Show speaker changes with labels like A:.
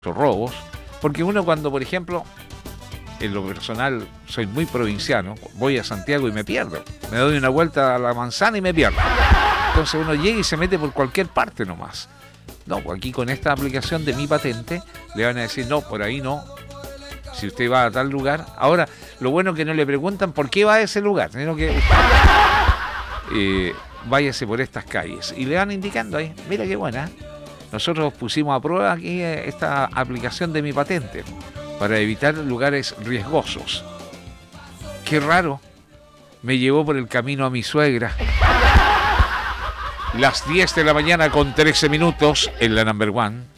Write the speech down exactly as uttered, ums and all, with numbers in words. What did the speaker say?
A: robos, porque uno cuando, por ejemplo, en lo personal soy muy provinciano, voy a Santiago y me pierdo, me doy una vuelta a la manzana y me pierdo, entonces uno llega y se mete por cualquier parte nomás. No, pues aquí con esta aplicación de Mi Patente le van a decir, no, por ahí no, si usted va a tal lugar. Ahora, lo bueno es que no le preguntan por qué va a ese lugar, sino que eh, váyase por estas calles y le van indicando ahí, mira qué buena. Nosotros pusimos a prueba aquí esta aplicación de Mi Patente para evitar lugares riesgosos. Qué raro, me llevó por el camino a mi suegra. Las diez de la mañana con trece minutos en la number one.